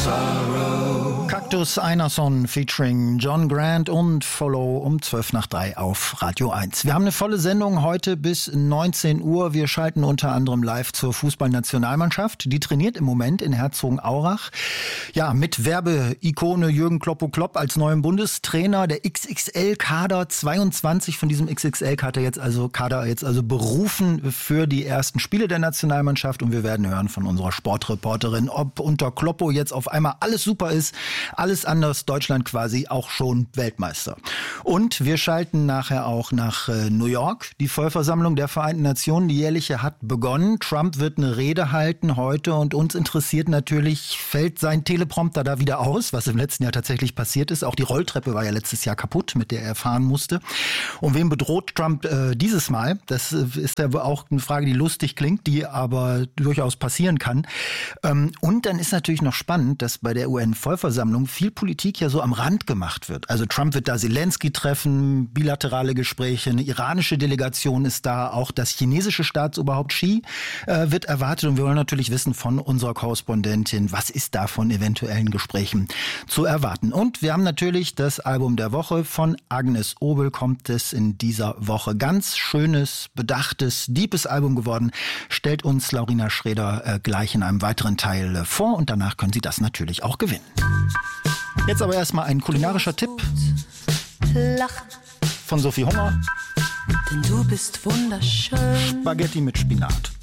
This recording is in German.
Cactus Einarsson featuring John Grant und Follow um 2:12 auf Radio 1. Wir haben eine volle Sendung heute bis 19 Uhr. Wir schalten unter anderem live zur Fußballnationalmannschaft. Die trainiert im Moment in Herzogenaurach. Ja, mit Werbeikone Jürgen Kloppo-Klopp als neuem Bundestrainer. Der XXL-Kader 22 von diesem XXL-Kader jetzt also berufen für die ersten Spiele der Nationalmannschaft. Und wir werden hören von unserer Sportreporterin, ob unter Kloppo jetzt auf einmal alles super ist. Alles anders, Deutschland quasi auch schon Weltmeister. Und wir schalten nachher auch nach New York. Die Vollversammlung der Vereinten Nationen, die jährliche, hat begonnen. Trump wird eine Rede halten heute und uns interessiert natürlich, fällt sein Teleprompter da wieder aus, was im letzten Jahr tatsächlich passiert ist. Auch die Rolltreppe war ja letztes Jahr kaputt, mit der er fahren musste. Und wen bedroht Trump dieses Mal? Das ist ja auch eine Frage, die lustig klingt, die aber durchaus passieren kann. Und dann ist natürlich noch spannend, dass bei der UN-Vollversammlung viel Politik ja so am Rand gemacht wird. Also Trump wird da Zelensky treffen, bilaterale Gespräche, eine iranische Delegation ist da, auch das chinesische Staatsoberhaupt Xi wird erwartet und wir wollen natürlich wissen von unserer Korrespondentin, was ist da von eventuellen Gesprächen zu erwarten. Und wir haben natürlich das Album der Woche von Agnes Obel, kommt es in dieser Woche. Ganz schönes, bedachtes, deepes Album geworden, stellt uns Laurina Schreder gleich in einem weiteren Teil vor und danach können Sie das natürlich auch gewinnen. Jetzt aber erstmal ein kulinarischer Tipp von Sophie Hunger. Denn du bist wunderschön. Spaghetti mit Spinat.